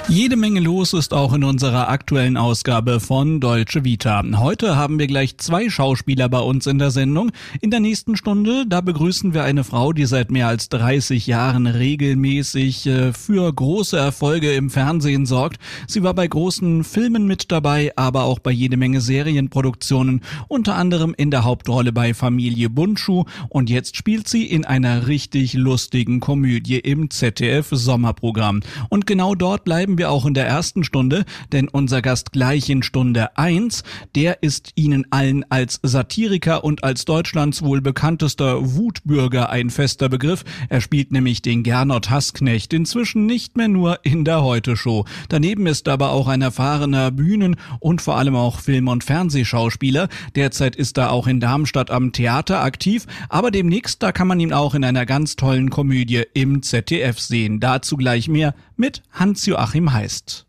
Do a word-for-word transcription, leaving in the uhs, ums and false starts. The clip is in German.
Jede Menge los ist auch in unserer aktuellen Ausgabe von Deutsche Vita. Heute haben wir gleich zwei Schauspieler bei uns in der Sendung. In der nächsten Stunde, da begrüßen wir eine Frau, die seit mehr als dreißig Jahren regelmäßig äh, für große Erfolge im Fernsehen sorgt. Sie war bei großen Filmen mit dabei, aber auch bei jede Menge Serienproduktionen, unter anderem in der Hauptrolle bei Familie Bundschuh. Und jetzt spielt sie in einer richtig lustigen Komödie im Z D F-Sommerprogramm. Und genau dort bleiben wir auch in der ersten Stunde, denn unser Gast gleich in Stunde eins, der ist Ihnen allen als Satiriker und als Deutschlands wohl bekanntester Wutbürger ein fester Begriff. Er spielt nämlich den Gernot Hassknecht, inzwischen nicht mehr nur in der Heute-Show. Daneben ist aber auch ein erfahrener Bühnen- und vor allem auch Film- und Fernsehschauspieler. Derzeit ist er auch in Darmstadt am Theater aktiv, aber demnächst, da kann man ihn auch in einer ganz tollen Komödie im Z D F sehen. Dazu gleich mehr mit Hans-Joachim Heist.